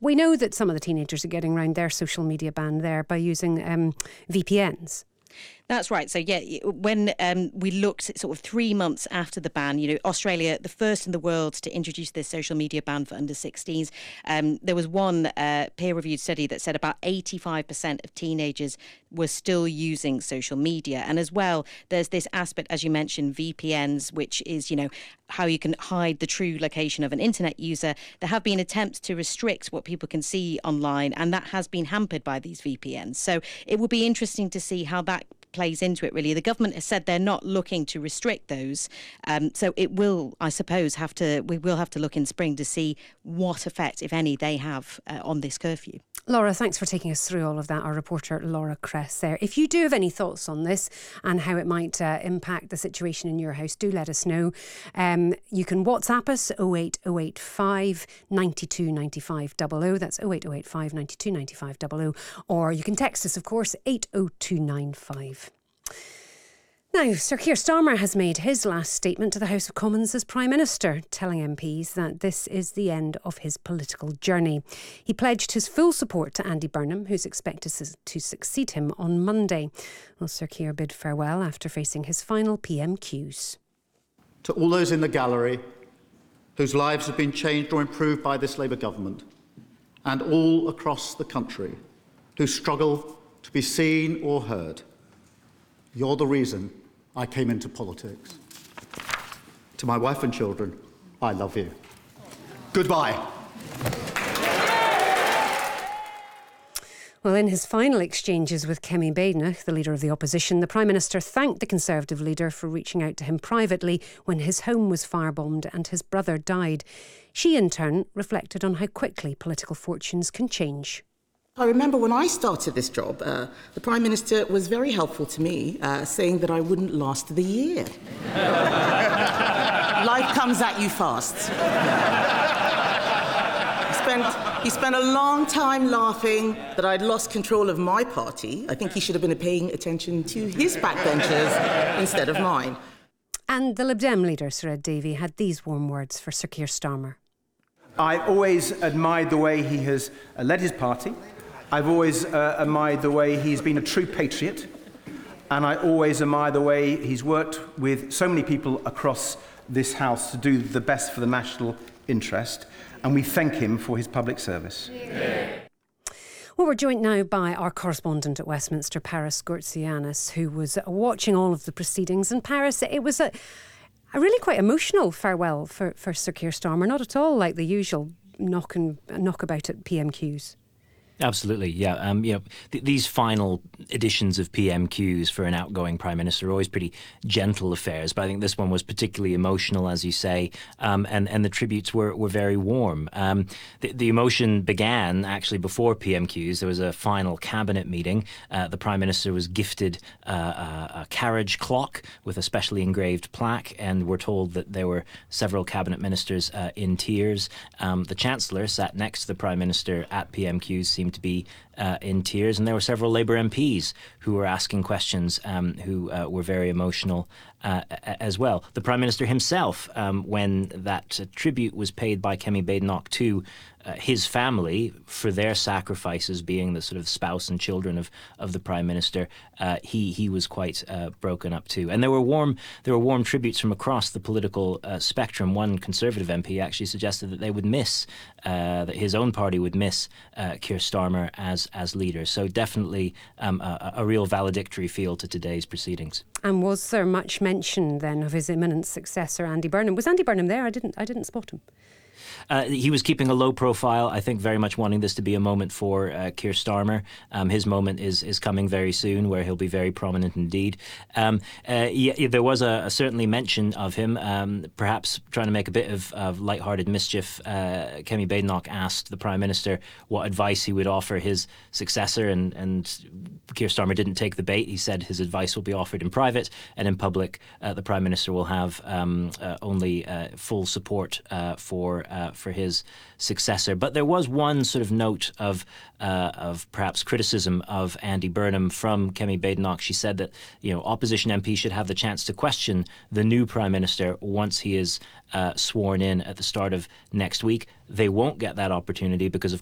We know that some of the teenagers are getting around their social media ban there by using VPNs. That's right. So, when we looked at sort of 3 months after the ban, Australia, the first in the world to introduce this social media ban for under 16s, there was one peer-reviewed study that said about 85% of teenagers were still using social media. And as well, there's this aspect, as you mentioned, VPNs, which is, how you can hide the true location of an internet user. There have been attempts to restrict what people can see online, and that has been hampered by these VPNs. So it will be interesting to see how that plays into it, really. The government has said they're not looking to restrict those. So it will, I suppose, we will have to look in spring to see what effect, if any, they have on this curfew. Laura, thanks for taking us through all of that. Our reporter Laura Kress there. If you do have any thoughts on this and how it might impact the situation in your house, do let us know. You can WhatsApp us 08085 92 95 00. That's 08085 92 95 00. Or you can text us, of course, 80295. Now, Sir Keir Starmer has made his last statement to the House of Commons as Prime Minister, telling MPs that this is the end of his political journey. He pledged his full support to Andy Burnham, who's expected to succeed him on Monday. Well, Sir Keir bid farewell after facing his final PMQs. To all those in the gallery whose lives have been changed or improved by this Labour government, and all across the country who struggle to be seen or heard, you're the reason I came into politics. To my wife and children, I love you. Goodbye. Well, in his final exchanges with Kemi Badenoch, the leader of the opposition, the Prime Minister thanked the Conservative leader for reaching out to him privately when his home was firebombed and his brother died. She, in turn, reflected on how quickly political fortunes can change. I remember when I started this job, the Prime Minister was very helpful to me, saying that I wouldn't last the year. Life comes at you fast. He spent a long time laughing that I'd lost control of my party. I think he should have been paying attention to his backbenchers instead of mine. And the Lib Dem leader, Sir Ed Davey, had these warm words for Sir Keir Starmer. I've always admired the way he has led his party. I've always admired the way he's been a true patriot, and I always admire the way he's worked with so many people across this House to do the best for the national interest, and we thank him for his public service. Well, we're joined now by our correspondent at Westminster, Paris Gourtsianis, who was watching all of the proceedings. And Paris, it was a really quite emotional farewell for Sir Keir Starmer, not at all like the usual knockabout at PMQs. Absolutely, yeah. These final editions of PMQs for an outgoing Prime Minister are always pretty gentle affairs, but I think this one was particularly emotional, as you say, and the tributes were very warm. The emotion began actually before PMQs. There was a final cabinet meeting. The Prime Minister was gifted a carriage clock with a specially engraved plaque, and we're told that there were several cabinet ministers in tears. The Chancellor sat next to the Prime Minister at PMQs, seemed to be in tears, and there were several Labour MPs who were asking questions, who were very emotional as well. The Prime Minister himself, when that tribute was paid by Kemi Badenoch to his family for their sacrifices, being the sort of spouse and children of the Prime Minister, he was quite broken up too. And there were warm tributes from across the political spectrum. One Conservative MP actually suggested that they would miss, that his own party would miss Keir Starmer as leader. So definitely a real valedictory feel to today's proceedings. And was there much mention then of his imminent successor, Andy Burnham? Was Andy Burnham there? I didn't spot him. He was keeping a low profile, I think, very much wanting this to be a moment for Keir Starmer. His moment is coming very soon, where he'll be very prominent indeed. There was a certainly mention of him, perhaps trying to make a bit of lighthearted mischief. Kemi Badenoch asked the Prime Minister what advice he would offer his successor, and Keir Starmer didn't take the bait. He said his advice will be offered in private, and in public the Prime Minister will have only full support for his successor. But there was one sort of note of perhaps criticism of Andy Burnham from Kemi Badenoch. She said that opposition MPs should have the chance to question the new Prime Minister once he is sworn in at the start of next week. They won't get that opportunity because, of